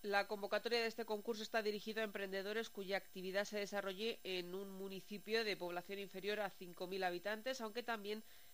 La convocatoria de este concurso está dirigida a emprendedores cuya actividad se desarrolle en un municipio de población inferior a 5.000 habitantes, aunque también